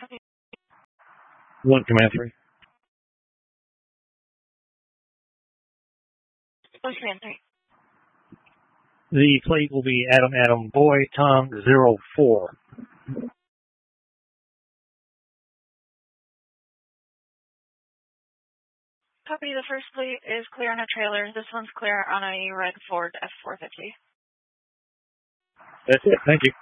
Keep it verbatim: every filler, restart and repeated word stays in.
One, Command three. One, Command three. The plate will be Adam Adam Boy Tom zero four. Copy. The first plate is clear on a trailer. This one's clear on a red Ford F four fifty. That's it. Thank you.